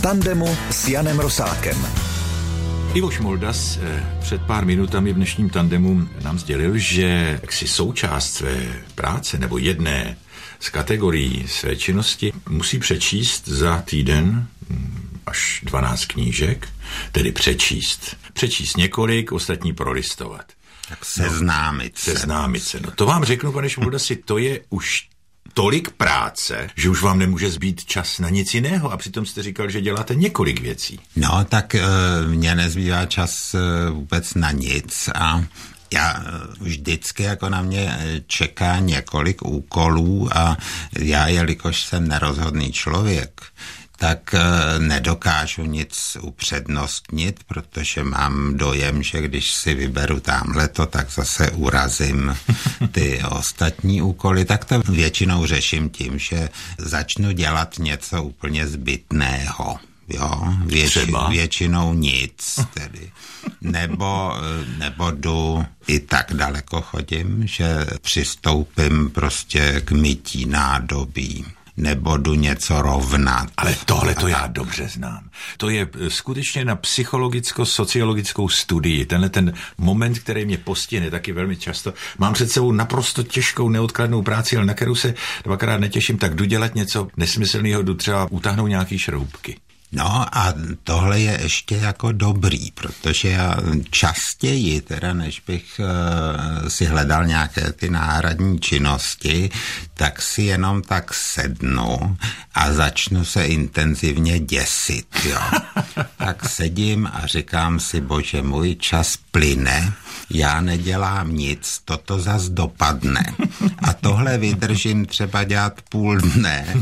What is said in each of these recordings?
V tandemu s Janem Rosákem. Ivo Šmoldas před pár minutami v dnešním tandemu nám sdělil, že jaksi součást své práce nebo jedné z kategorií své činnosti musí přečíst za týden až 12 knížek, tedy přečíst. Přečíst několik, ostatní prolistovat. Tak seznámit se. No to vám řeknu, pane Šmoldasi, to je už tolik práce, že už vám nemůže zbýt čas na nic jiného a přitom jste říkal, že děláte několik věcí. No, tak mně nezbývá čas vůbec na nic a já vždycky jako na mě čeká několik úkolů a já, jelikož jsem nerozhodný člověk, tak nedokážu nic upřednostnit, protože mám dojem, že když si vyberu támhleto, tak zase urazím ty ostatní úkoly, tak to většinou řeším tím, že začnu dělat něco úplně zbytného. Jo, většinou nic tedy. Nebo jdu, i tak daleko chodím, že přistoupím prostě k mytí nádobí. Nebo jdu něco rovnat. Ale tohle to já dobře znám. To je skutečně na psychologicko-sociologickou studii. Tenhle ten moment, který mě postihne taky velmi často. Mám před sebou naprosto těžkou, neodkladnou práci, ale na kterou se dvakrát netěším, tak jdu dělat něco nesmyslného, jdu třeba utáhnout nějaký šroubky. No a tohle je ještě jako dobrý, protože já častěji, teda než bych si hledal nějaké ty náhradní činnosti, tak si jenom tak sednu a začnu se intenzivně děsit, jo. Tak sedím a říkám si, bože můj, čas plyne, já nedělám nic, toto zas dopadne. A tohle vydržím třeba dělat půl dne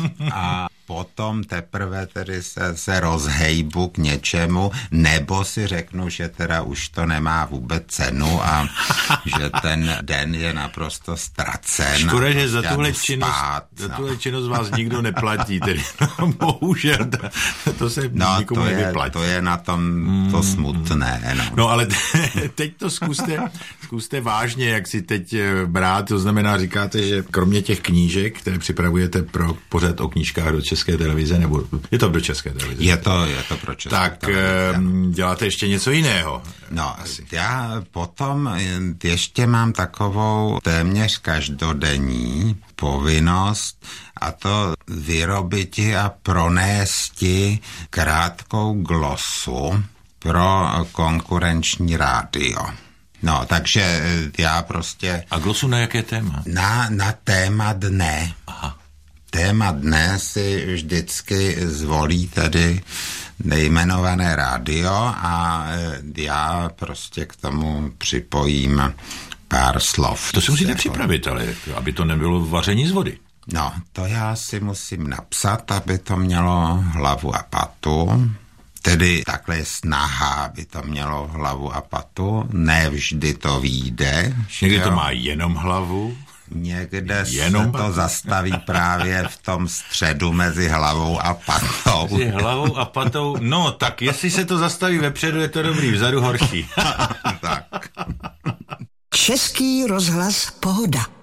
a potom teprve tedy se rozhejbu k něčemu, nebo si řeknu, že teda už to nemá vůbec cenu a že ten den je naprosto ztracen. Škoda, že za tuhle činnost vás nikdo neplatí, tedy bohužel, to se nikomu nevyplatí. To je na tom to smutné. No ale teď to zkuste vážně, jak si teď brát, to znamená, říkáte, že kromě těch knížek, které připravujete pro pořad o knížkách do České televize, nebo je to do České televize? Je to pro České televize. Tak děláte ještě něco jiného? No, já potom ještě mám takovou téměř každodenní povinnost, a to vyrobiti a pronést krátkou glosu pro konkurenční rádio. No, takže já prostě... A glosu na jaké téma? Na téma dne. Aha. Téma dne si vždycky zvolí tedy nejmenované rádio a já prostě k tomu připojím pár slov. To si musíte připravit, ale aby to nebylo vaření z vody. No, to já si musím napsat, aby to mělo hlavu a patu. Tedy takhle je snaha, aby to mělo hlavu a patu. Ne vždy to vyjde. Někdy to má jenom hlavu. Někde se to zastaví právě v tom středu mezi hlavou a patou. Mezi hlavou a patou, no tak jestli se to zastaví vepředu, je to dobrý, vzadu horší. Tak. Český rozhlas Pohoda.